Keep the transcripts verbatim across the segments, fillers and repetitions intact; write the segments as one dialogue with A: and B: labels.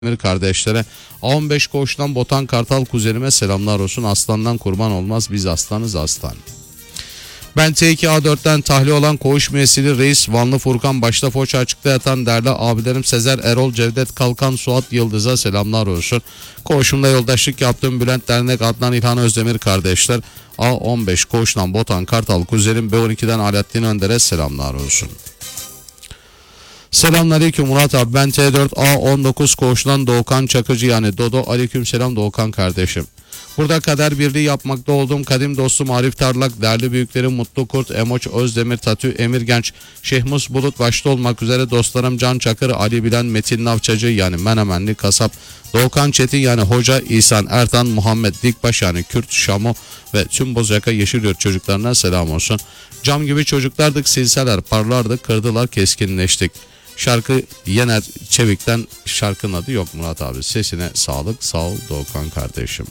A: kardeşlere, on beş koğuştan Botan Kartal kuzenime selamlar olsun. Aslandan kurban olmaz, biz aslanız aslan. Ben T iki A dört'ten tahliye olan koğuş müessili reis Vanlı Furkan, başta Foça açıkta yatan değerli abilerim Sezer, Erol, Cevdet, Kalkan, Suat, Yıldız'a selamlar olsun. Koğuşumda yoldaşlık yaptığım Bülent Dernek, Adnan, İlhan Özdemir kardeşler, A on beş koğuştan Botan Kartal kuzenim, B on iki'den Alaaddin Önder'e selamlar olsun. Selamünaleyküm Murat abi, ben T dört A on dokuz koğuştan Doğukan Çakıcı yani Dodo. Aleyküm selam Doğukan kardeşim. Burada kader birliği yapmakta olduğum kadim dostum Arif Tarlak, değerli büyüklerim Mutlu Kurt, Emoç Özdemir, Tatü, Emir Genç, Şehmus Bulut başta olmak üzere dostlarım Can Çakır, Ali Bilen, Metin Navçacı yani Menemenli Kasap, Doğukan Çetin yani Hoca, İhsan Ertan, Muhammed Dikbaş yani Kürt, Şamo ve tüm Bozyaka Yeşilyurt çocuklarına selam olsun. Cam gibi çocuklardık, silseler parlardık, kırdılar, keskinleştik. Şarkı Yener Çevik'ten, şarkının adı yok Murat abi. Sesine sağlık, sağ ol Doğukan kardeşim.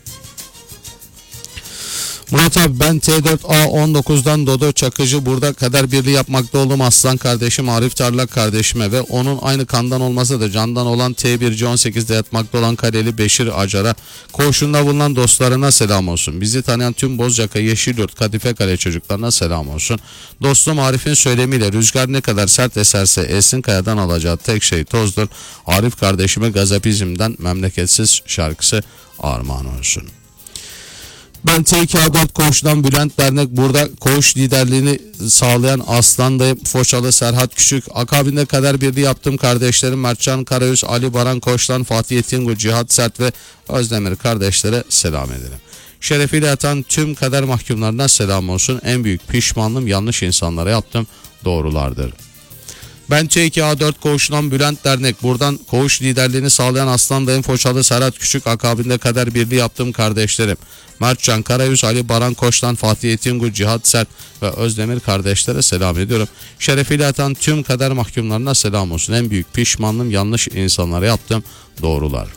A: Murat abi, ben T dört A on dokuz'dan Dodo Çakıcı, burada kader birliği yapmakta olduğum aslan kardeşim Arif Tarlak kardeşime ve onun aynı kandan olmasa da candan olan T bir C on sekiz'de yatmakta olan Kaleli Beşir Acar'a, koğuşunda bulunan dostlarına selam olsun. Bizi tanıyan tüm Bozyaka Yeşilyurt Kadife Kale çocuklarına selam olsun. Dostum Arif'in söylemiyle rüzgar ne kadar sert eserse esin, kayadan alacağı tek şey tozdur. Arif kardeşime Gazapizm'den Memleketsiz şarkısı armağan olsun. Ben T iki A dört koğuştan Bülent Dernek, burada koğuş liderliğini sağlayan Aslan'dayım. Foçalı Serhat Küçük, akabinde kader birliği yaptığım kardeşlerim Mertcan Karayüz, Ali Baran Koç'tan Fatih Yetingu, Cihat Sert ve Özdemir kardeşlere selam edelim. Şerefiyle yatan tüm kader mahkumlarına selam olsun. En büyük pişmanlığım yanlış insanlara yaptım doğrulardır. Ben T iki A dört koğuşundan Bülent Dernek, buradan koğuş liderliğini sağlayan Aslan'dayım. Foçalı Serhat Küçük, akabinde kader birliği yaptığım kardeşlerim Mertcan Karayüz, Ali Baran Koç'tan Fatih Yetingu, Cihat Sert ve Özdemir kardeşlere selam ediyorum. Şerefiyle yatan tüm kader mahkumlarına selam olsun. En büyük pişmanlığım yanlış insanlara yaptığım doğrular.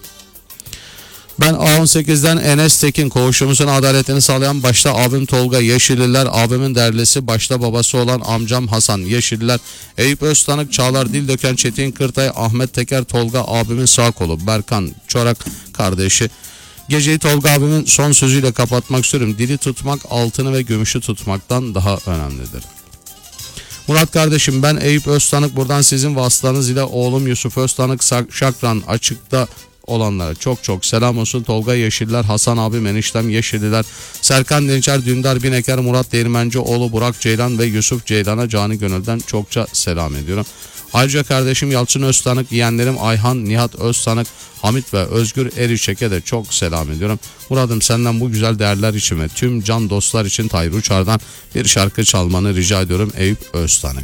A: Ben A on sekiz'den Enes Tekin, koğuşumuzun adaletini sağlayan başta abim Tolga Yeşilliler, abimin değerlisi başta babası olan amcam Hasan Yeşilliler, Eyüp Öztanık, Çağlar Dildöken, Çetin Kırtay, Ahmet Teker, Tolga abimin sağ kolu Berkan Çorak kardeşi. Geceyi Tolga abimin son sözüyle kapatmak istiyorum. Dili tutmak altını ve gümüşü tutmaktan daha önemlidir. Murat kardeşim, ben Eyüp Öztanık, buradan sizin vasıtanız ile oğlum Yusuf Öztanık Şakran açıkta olanlara çok çok selam olsun. Tolga Yeşiller, Hasan abim, eniştem Yeşilliler, Serkan Dinçer, Dündar Bineker, Murat Değirmencioğlu, Burak Ceylan ve Yusuf Ceylan'a cani gönülden çokça selam ediyorum. Ayrıca kardeşim Yalçın Öztanık, yeğenlerim Ayhan, Nihat Öztanık, Hamit ve Özgür Erişek'e de çok selam ediyorum. Murat'ım, senden bu güzel değerler için ve tüm can dostlar için Tayyip Uçar'dan bir şarkı çalmanı rica ediyorum Eyüp Öztanık.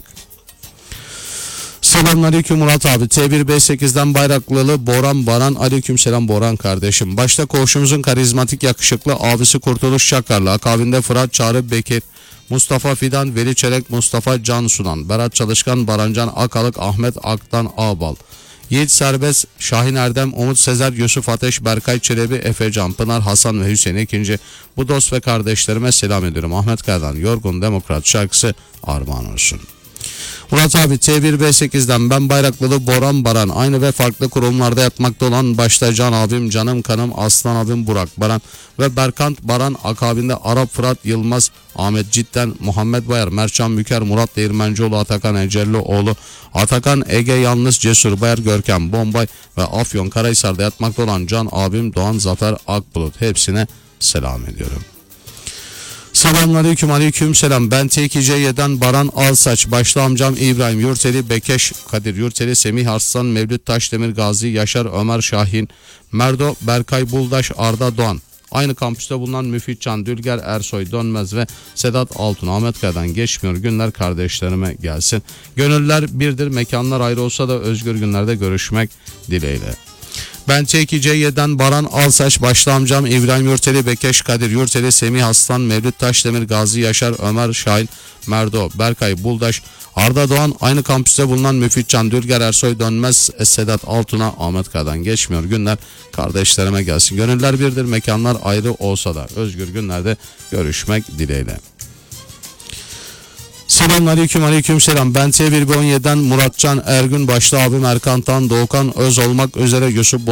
A: Selamünaleyküm Murat abi. T bir B sekiz'den Bayraklılı Boran Baran, aleykümselam Boran kardeşim. Başta koğuşumuzun karizmatik yakışıklı abisi Kurtuluş Çakarlı, akabinde Fırat Çağrı Bekir, Mustafa Fidan, Veli Çelek, Mustafa Can Sunan, Berat Çalışkan, Barancan Akalık, Ahmet Aktan Ağbal, Yiğit Serbest, Şahin Erdem, Umut Sezer, Yusuf Ateş, Berkay Çelebi, Efe Can Pınar, Hasan ve Hüseyin ikinci. Bu dost ve kardeşlerime selam ediyorum. Ahmet Kaya'dan Yorgun Demokrat şarkısı armağan olsun. Murat abi, T bir B sekiz'den ben Bayraklılı Boran Baran, aynı ve farklı kurumlarda yatmakta olan başta Can abim, canım kanım Aslan abim Burak Baran ve Berkant Baran, akabinde Arap Fırat Yılmaz, Ahmet Cidden, Muhammed Bayar, Mertcan Müker, Murat Değirmencioğlu, Atakan Ecerlioğlu, Atakan Ege Yalnız, Cesur Bayar, Görkem Bombay ve Afyon Karahisar'da yatmakta olan Can abim Doğan Zafer Akbulut, hepsine selam ediyorum. Selamünaleyküm, aleyküm selam. Ben T iki C Y'den Baran Alsaç, başta amcam İbrahim Yurteli, Bekeş Kadir Yurteli, Semih Arslan, Mevlüt Taşdemir, Gazi Yaşar, Ömer Şahin, Merdo, Berkay Buldaş, Arda Doğan. Aynı kampüste bulunan Müfit Can, Dülger Ersoy Dönmez ve Sedat Altun, Ahmet Kaya'dan geçmiyor günler kardeşlerime gelsin. Gönüller birdir, mekanlar ayrı olsa da özgür günlerde görüşmek dileğiyle. Ben T iki C Y'den Baran Alsaç, başta amcam İbrahim Yurteli, Bekeş Kadir Yurteli, Semih Aslan, Mevlüt Taşdemir, Gazi Yaşar, Ömer Şahin, Merdo, Berkay Buldaş, Arda Doğan, aynı kampüste bulunan Müfit Can, Dülger Ersoy Dönmez, Sedat Altun'a, Ahmet Kaya'dan geçmiyor günler kardeşlerime gelsin. Gönüller birdir, mekanlar ayrı olsa da özgür günlerde görüşmek dileğiyle. Selamünaleyküm, aleykümselam. Ben T bir on yedi'den Muratcan Ergün başta abim Erkan Tan Doğukan Öz olmak üzere Yusuf